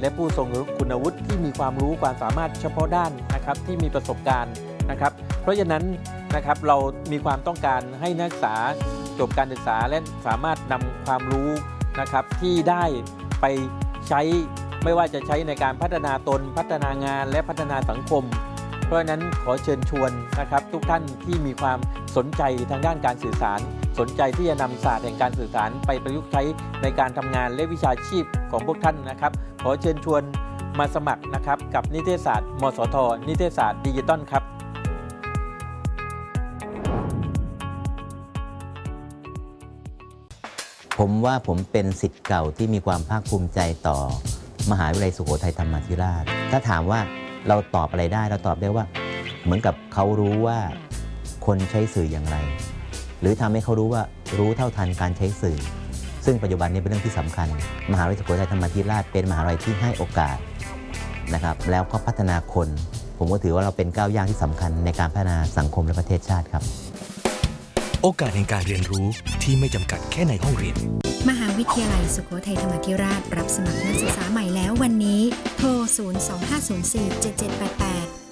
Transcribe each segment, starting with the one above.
และผู้ทรงคุณวุฒิที่มีความรู้ความสามารถเฉพาะด้านนะครับที่มีประสบการณ์นะครับเพราะฉะนั้นนะครับเรามีความต้องการให้นักศึกษาจบการศึกษาและสามารถนำความรู้นะครับที่ได้ไปใช้ไม่ว่าจะใช้ในการพัฒนาตนพัฒนางานและพัฒนาสังคมเพราะฉะนั้นขอเชิญชวนนะครับทุกท่านที่มีความสนใจทางด้านการสื่อสารสนใจที่จะนำศาสตร์แห่งการสื่อสารไปประยุกต์ใช้ในการทำงานและวิชาชีพของพวกท่านนะครับขอเชิญชวนมาสมัครนะครับกับนิเทศศาสตร์มสทนิเทศศาสตร์ดิจิตอลครับผมว่าผมเป็นศิษย์เก่าที่มีความภาคภูมิใจต่อมหาวิทยาลัยสุโขทัยธรรมาธิราชถ้าถามว่าเราตอบอะไรได้เราตอบได้ว่าเหมือนกับเขารู้ว่าคนใช้สื่ออย่างไรหรือทำให้เขารู้ว่ารู้เท่าทันการใช้สื่อซึ่งปัจจุบันนี้เป็นเรื่องที่สำคัญมหาวิทยาลัยสุโขทัยธรรมาธิราชเป็นมหาวิทยาลัยที่ให้โอกาสนะครับแล้วก็พัฒนาคนผมก็ถือว่าเราเป็นก้าวย่างที่สำคัญในการพัฒนาสังคมและประเทศชาติครับโอกาสในการเรียนรู้ที่ไม่จำกัดแค่ในห้องเรียนมหาวิทยาลัยสุโขทัยธรรมาธิราชรับสมัครนักศึกษาใหม่แล้ววันนี้โทร 025047788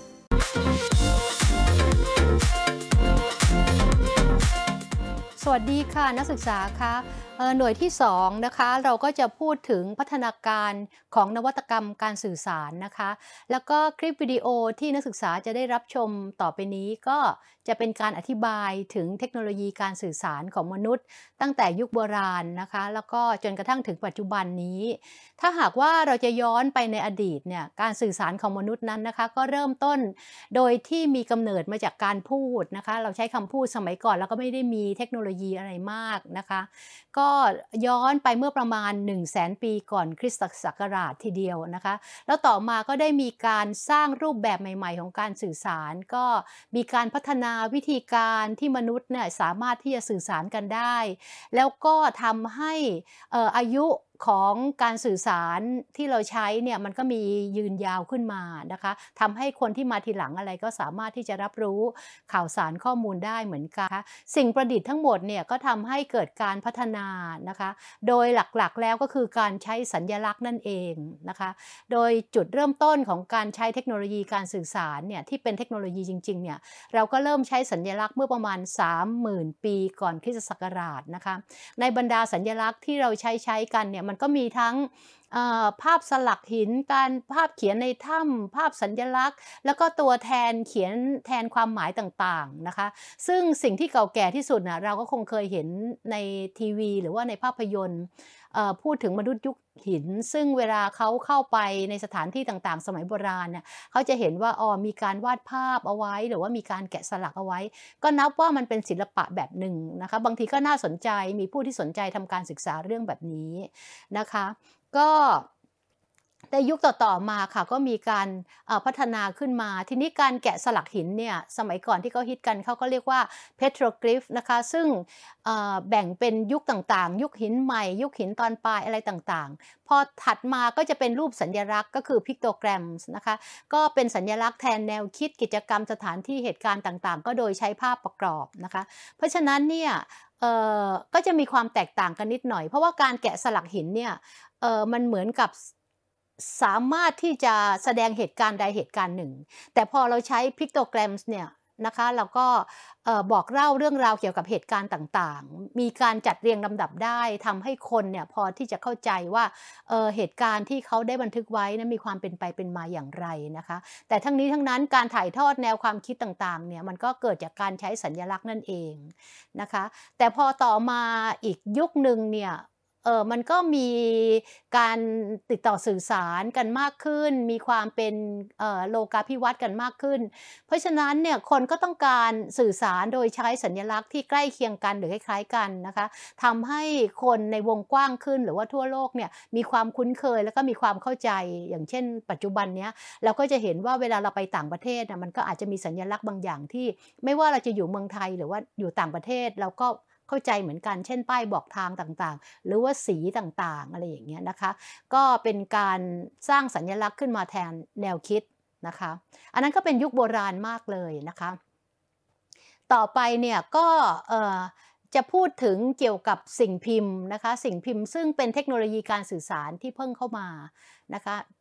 สวัสดีค่ะนักศึกษาคะหน่วยที่2นะคะเราก็จะพูดถึงพัฒนาการของนวัตกรรมการสื่อสารนะคะแล้วก็คลิปวิดีโอที่นักศึกษาจะได้รับชมต่อไปนี้ก็จะเป็นการอธิบายถึงเทคโนโลยีการสื่อสารของมนุษย์ตั้งแต่ยุคโบราณนะคะแล้วก็จนกระทั่งถึงปัจจุบันนี้ถ้าหากว่าเราจะย้อนไปในอดีตเนี่ยการสื่อสารของมนุษย์นั้นนะคะก็เริ่มต้นโดยที่มีกำเนิดมาจากการพูดนะคะเราใช้คำพูดสมัยก่อนแล้วก็ไม่ได้มีเทคโนโลยีอะไรมากนะคะก็ย้อนไปเมื่อประมาณ 100,000 ปีก่อนคริสตศักราชทีเดียวนะคะแล้วต่อมาก็ได้มีการสร้างรูปแบบใหม่ๆของการสื่อสารก็มีการพัฒนาวิธีการที่มนุษย์เนี่ยสามารถที่จะสื่อสารกันได้แล้วก็ทำให้อายุของการสื่อสารที่เราใช้เนี่ยมันก็มียืนยาวขึ้นมานะคะทำให้คนที่มาทีหลังอะไรก็สามารถที่จะรับรู้ข่าวสารข้อมูลได้เหมือนกันสิ่งประดิษฐ์ทั้งหมดเนี่ยก็ทำให้เกิดการพัฒนานะคะโดยหลักๆแล้วก็คือการใช้สัญลักษณ์นั่นเองนะคะโดยจุดเริ่มต้นของการใช้เทคโนโลยีการสื่อสารเนี่ยที่เป็นเทคโนโลยีจริงๆเนี่ยเราก็เริ่มใช้สัญลักษณ์เมื่อประมาณ 30,000 ปีก่อนคริสตศักราชนะคะในบรรดาสัญลักษณ์ที่เราใช้กันเนี่ยมันก็มีทั้งภาพสลักหินการภาพเขียนในถ้ำภาพสัญลักษณ์แล้วก็ตัวแทนเขียนแทนความหมายต่างๆนะคะซึ่งสิ่งที่เก่าแก่ที่สุดนะเราก็คงเคยเห็นในทีวีหรือว่าในภาพยนตร์พูดถึงมนุษย์ยุคหินซึ่งเวลาเขาเข้าไปในสถานที่ต่างๆสมัยโบราณเนี่ยเขาจะเห็นว่ามีการวาดภาพเอาไว้หรือว่ามีการแกะสลักเอาไว้ก็นับว่ามันเป็นศิลปะแบบหนึ่งนะคะบางทีก็น่าสนใจมีผู้ที่สนใจทำการศึกษาเรื่องแบบนี้นะคะก็ในยุคต่อๆมาค่ะก็มีการพัฒนาขึ้นมาทีนี้การแกะสลักหินเนี่ยสมัยก่อนที่เขาฮิตกันเขาก็เรียกว่า petroglyph นะคะซึ่งแบ่งเป็นยุคต่างๆยุคหินใหม่ยุคหินตอนปลายอะไรต่างๆพอถัดมาก็จะเป็นรูปสัญลักษณ์ก็คือ pictograms นะคะก็เป็นสัญลักษณ์แทนแนวคิดกิจกรรมสถานที่เหตุการณ์ต่างๆก็โดยใช้ภาพประกอบนะคะเพราะฉะนั้นเนี่ยก็จะมีความแตกต่างกันนิดหน่อยเพราะว่าการแกะสลักหินเนี่ยมันเหมือนกับสามารถที่จะแสดงเหตุการณ์ใดเหตุการณ์หนึ่งแต่พอเราใช้ pictograms เนี่ยนะคะเราก็บอกเล่าเรื่องราวเกี่ยวกับเหตุการณ์ต่างๆมีการจัดเรียงลำดับได้ทำให้คนเนี่ยพอที่จะเข้าใจว่าเหตุการณ์ที่เขาได้บันทึกไว้นะมีความเป็นไปเป็นมาอย่างไรนะคะแต่ทั้งนี้ทั้งนั้นการถ่ายทอดแนวความคิดต่างๆเนี่ยมันก็เกิดจากการใช้สัญลักษณ์นั่นเองนะคะแต่พอต่อมาอีกยุคหนึ่งเนี่ยมันก็มีการติดต่อสื่อสารกันมากขึ้นมีความเป็นโลกาภิวัตน์กันมากขึ้นเพราะฉะนั้นเนี่ยคนก็ต้องการสื่อสารโดยใช้สัญลักษณ์ที่ใกล้เคียงกันหรือคล้ายๆกันนะคะทำให้คนในวงกว้างขึ้นหรือว่าทั่วโลกเนี่ยมีความคุ้นเคยแล้วก็มีความเข้าใจอย่างเช่นปัจจุบันเนี้ยเราก็จะเห็นว่าเวลาเราไปต่างประเทศนะมันก็อาจจะมีสัญลักษณ์บางอย่างที่ไม่ว่าเราจะอยู่เมืองไทยหรือว่าอยู่ต่างประเทศเราก็เข้าใจเหมือนกันเช่นป้ายบอกทางต่างๆหรือว่าสีต่างๆอะไรอย่างเงี้ยนะคะก็เป็นการสร้างสัญลักษณ์ขึ้นมาแทนแนวคิดนะคะอันนั้นก็เป็นยุคโบราณมากเลยนะคะต่อไปเนี่ยก็จะพูดถึงเกี่ยวกับสิ่งพิมพ์นะคะสิ่งพิมพ์ซึ่งเป็นเทคโนโลยีการสื่อสารที่เพิ่งเข้ามานะคะ